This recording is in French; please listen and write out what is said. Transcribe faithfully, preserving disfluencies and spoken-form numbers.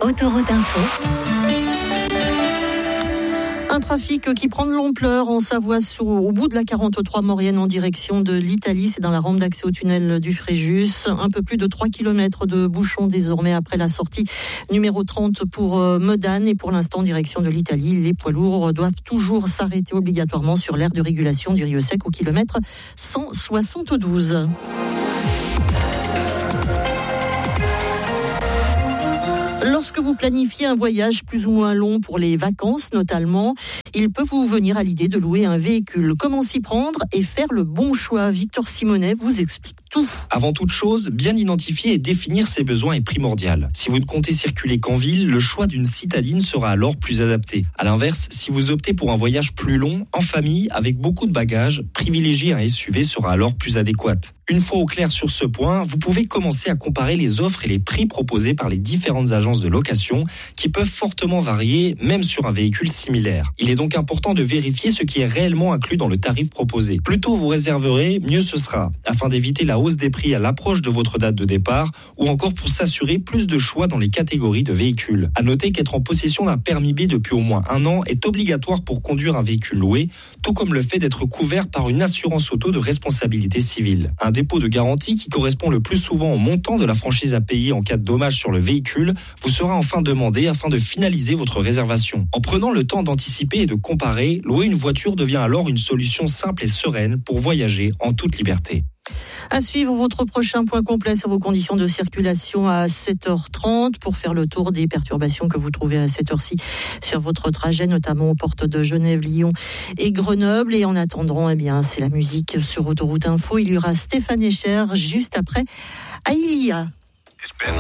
Autoroute Info. Un trafic qui prend de l'ampleur en Savoie au bout de la quarante-trois Maurienne en direction de l'Italie. C'est dans la rampe d'accès au tunnel du Fréjus. Un peu plus de trois kilomètres de bouchons désormais après la sortie numéro trente pour Modane. Et pour l'instant, en direction de l'Italie, les poids lourds doivent toujours s'arrêter obligatoirement sur l'aire de régulation du Rieux-Sec au kilomètre cent soixante-douze. Lorsque vous planifiez un voyage plus ou moins long pour les vacances notamment, il peut vous venir à l'idée de louer un véhicule. Comment s'y prendre et faire le bon choix? Victor Simonet vous explique tout. Avant toute chose, bien identifier et définir ses besoins est primordial. Si vous ne comptez circuler qu'en ville, le choix d'une citadine sera alors plus adapté. À l'inverse, si vous optez pour un voyage plus long, en famille, avec beaucoup de bagages, privilégier un S U V sera alors plus adéquat. Une fois au clair sur ce point, vous pouvez commencer à comparer les offres et les prix proposés par les différentes agences de location qui peuvent fortement varier, même sur un véhicule similaire. Il est donc important de vérifier ce qui est réellement inclus dans le tarif proposé. Plus tôt vous réserverez, mieux ce sera, afin d'éviter la hausse des prix à l'approche de votre date de départ ou encore pour s'assurer plus de choix dans les catégories de véhicules. À noter qu'être en possession d'un permis B depuis au moins un an est obligatoire pour conduire un véhicule loué, tout comme le fait d'être couvert par une assurance auto de responsabilité civile. Un dépôt de garantie qui correspond le plus souvent au montant de la franchise à payer en cas de dommage sur le véhicule vous sera enfin demandé afin de finaliser votre réservation. En prenant le temps d'anticiper et de comparer, louer une voiture devient alors une solution simple et sereine pour voyager en toute liberté. À suivre votre prochain point complet sur vos conditions de circulation à sept heures trente pour faire le tour des perturbations que vous trouvez à cette heure-ci sur votre trajet, notamment aux portes de Genève, Lyon et Grenoble. Et en attendant, eh bien, c'est la musique sur Autoroute Info. Il y aura Stéphane Echer juste après Aïlia.